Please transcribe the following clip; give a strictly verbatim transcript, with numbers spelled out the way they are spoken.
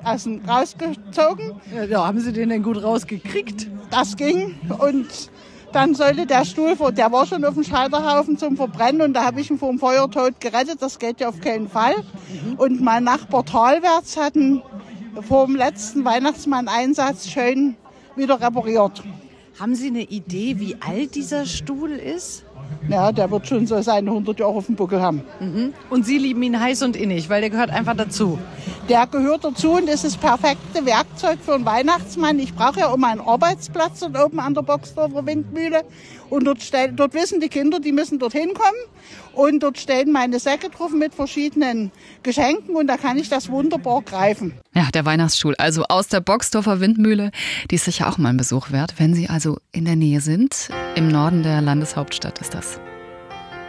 aus dem, rausgezogen. Ja, haben Sie den denn gut rausgekriegt? Das ging und dann sollte der Stuhl, der war schon auf dem Scheiterhaufen zum Verbrennen und da habe ich ihn vor dem Feuertod gerettet. Das geht ja auf keinen Fall. Mhm. Und mein Nachbar talwärts hat ihn vor dem letzten Weihnachtsmann-Einsatz schön wieder repariert. Haben Sie eine Idee, wie alt dieser Stuhl ist? Ja, der wird schon so seine hundert Jahre auf dem Buckel haben. Mhm. Und Sie lieben ihn heiß und innig, weil der gehört einfach dazu. Der gehört dazu und ist das perfekte Werkzeug für einen Weihnachtsmann. Ich brauche ja immer einen Arbeitsplatz dort oben an der Boxdorfer Windmühle. Und dort, stehen, dort wissen die Kinder, die müssen dorthin kommen. Und dort stehen meine Säcke drauf mit verschiedenen Geschenken und da kann ich das wunderbar greifen. Ja, der Weihnachtsstuhl, also aus der Boxdorfer Windmühle, die ist sicher auch mal ein Besuch wert, wenn Sie also in der Nähe sind. Im Norden der Landeshauptstadt ist das.